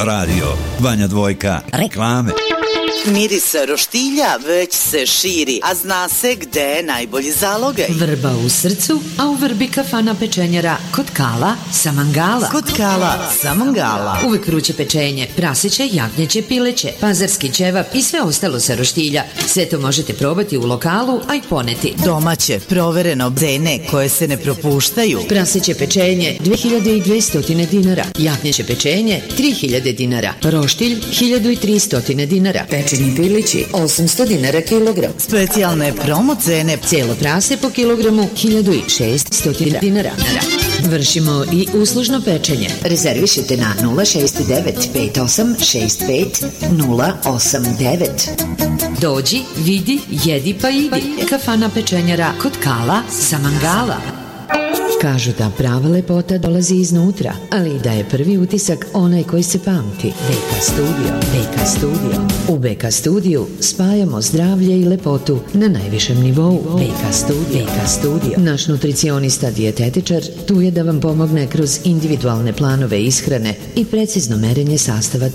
Radio Banja Dvojka. Reklame. Miris roštilja već se širi, a zna se gde je najbolji zalogaj. Vrba u srcu, a u vrbi kafana pečenjara kod Kala Samangala. Kod Kala Samangala. Uvek vruće pečenje, prasiće, jagnjeće, pileće, pazarski ćevap i sve ostalo sa roštilja. Sve to možete probati u lokalu, a i poneti. Domaće, provereno, cene koje se ne propuštaju. Prasiće pečenje 2200 dinara, jagnjeće pečenje 3000 dinara, roštilj 1300 dinara, pečeni pilići 800 dinara kilogram. Specijalne promo cene. Cijelo prase po kilogramu 1600 dinara. Vršimo i uslužno pečenje. Rezervišite na 069 5865 089. Dođi, vidi, jedi pa idi. Kafana pečenjara kod Kala Samangala. Kažu da prava lepota dolazi iznutra, ali i da je prvi utisak onaj koji se pamti. BK Studio. BK Studio. U BK Studiju spajamo zdravlje i lepotu na najvišem nivou. BK Studio. BK Studio. Naš nutricionista dijetetičar tu je da vam pomogne kroz individualne planove ishrane i precizno merenje sastava